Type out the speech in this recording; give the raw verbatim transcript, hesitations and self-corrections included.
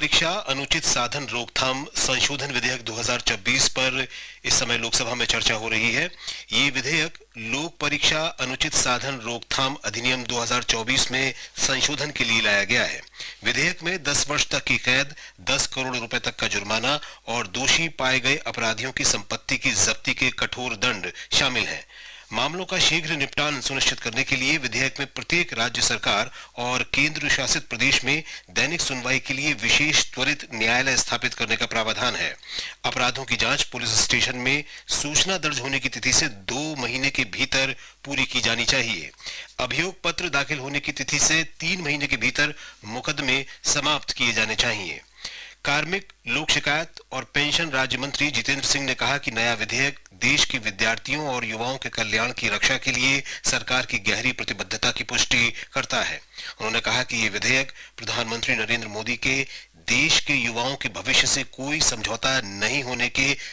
परीक्षा अनुचित साधन रोकथाम संशोधन विधेयक दो हज़ार चौबीस पर इस समय लोकसभा में चर्चा हो रही है। ये विधेयक लोक परीक्षा अनुचित साधन रोकथाम अधिनियम दो हज़ार चौबीस में संशोधन के लिए लाया गया है। विधेयक में दस वर्ष तक की कैद, दस करोड़ रुपए तक का जुर्माना और दोषी पाए गए अपराधियों की संपत्ति की जब्ती के कठोर दंड शामिल हैं। मामलों का शीघ्र निपटान सुनिश्चित करने के लिए विधेयक में प्रत्येक राज्य सरकार और केंद्र शासित प्रदेश में दैनिक सुनवाई के लिए विशेष त्वरित न्यायालय स्थापित करने का प्रावधान है। अपराधों की जांच पुलिस स्टेशन में सूचना दर्ज होने की तिथि से दो महीने के भीतर पूरी की जानी चाहिए। अभियोग पत्र दाखिल होने की तिथि से तीन महीने के भीतर मुकदमे समाप्त किए जाने चाहिए। कार्मिक, लोक शिकायत और पेंशन राज्य मंत्री जितेंद्र सिंह ने कहा कि नया विधेयक देश के विद्यार्थियों और युवाओं के कल्याण की रक्षा के लिए सरकार की गहरी प्रतिबद्धता की पुष्टि करता है। उन्होंने कहा कि ये विधेयक प्रधानमंत्री नरेंद्र मोदी के देश के युवाओं के भविष्य से कोई समझौता नहीं होने के